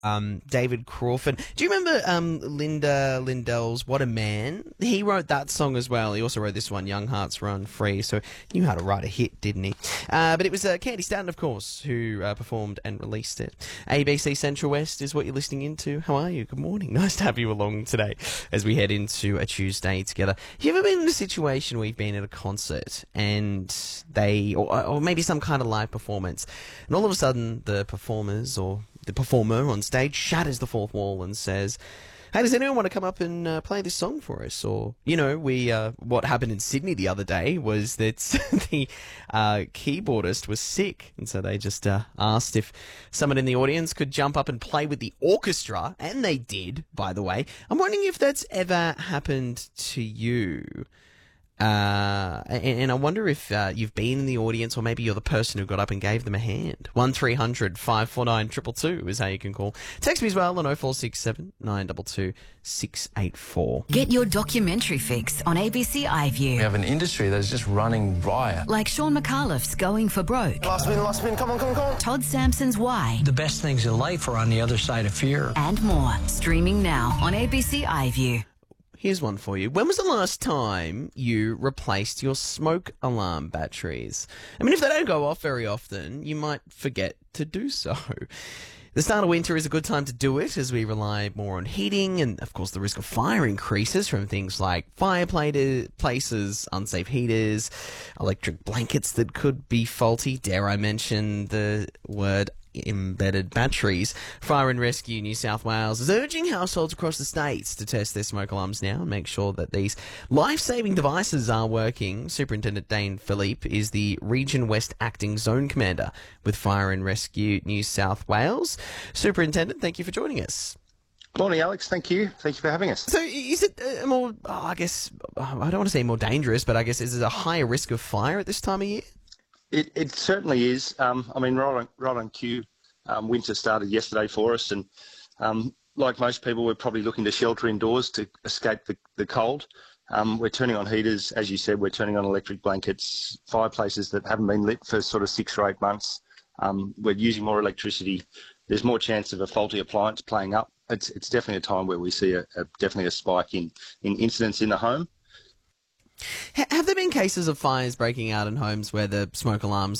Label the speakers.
Speaker 1: David Crawford. Do you remember Linda Lindell's What a Man? He wrote that song as well. He also wrote this one, Young Hearts Run Free, so he knew how to write a hit, didn't he? But it was Candy Staton, of course, who performed and released it. ABC Central West is what you're listening into. How are you? Good morning. Nice to have you along today as we head into a Tuesday together. Have you ever been in a situation where you've been at a concert and or maybe some kind of live performance, and all of a sudden the performers or the performer on stage shatters the fourth wall and says, "Hey, does anyone want to come up and play this song for us?" Or, what happened in Sydney the other day was that the keyboardist was sick, and so they just asked if someone in the audience could jump up and play with the orchestra, and they did, by the way. I'm wondering if that's ever happened to you. And I wonder if you've been in the audience, or maybe you're the person who got up and gave them a hand. 1300 549 222 is how you can call. Text me as well on 0467 922 684.
Speaker 2: Get your documentary fix on ABC iView.
Speaker 3: We have an industry that is just running riot.
Speaker 2: Like Sean McAuliffe's Going for Broke.
Speaker 4: Last spin, come on.
Speaker 2: Todd Sampson's Why.
Speaker 5: The best things in life are on the other side of fear.
Speaker 2: And more. Streaming now on ABC iView.
Speaker 1: Here's one for you. When was the last time you replaced your smoke alarm batteries? I mean, if they don't go off very often, you might forget to do so. The start of winter is a good time to do it, as we rely more on heating, and of course the risk of fire increases from things like fireplaces, unsafe heaters, electric blankets that could be faulty. Dare I mention the word embedded batteries. Fire and Rescue New South Wales is urging households across the states to test their smoke alarms now and make sure that these life-saving devices are working. Superintendent Dane Philippe is the Region West Acting Zone Commander with Fire and Rescue New South Wales. Superintendent, thank you for joining us.
Speaker 4: Morning, Alex. Thank you for having us.
Speaker 1: So is it more, I don't want to say more dangerous, but I guess is it a higher risk of fire at this time of year?
Speaker 4: It certainly is. Right on cue. Winter started yesterday for us, and like most people, we're probably looking to shelter indoors to escape the cold. We're turning on heaters, as you said. We're turning on electric blankets, fireplaces that haven't been lit for sort of 6 or 8 months. We're using more electricity. There's more chance of a faulty appliance playing up. It's definitely a time where we see definitely a spike in incidents in the home.
Speaker 1: Have there been cases of fires breaking out in homes where the smoke alarms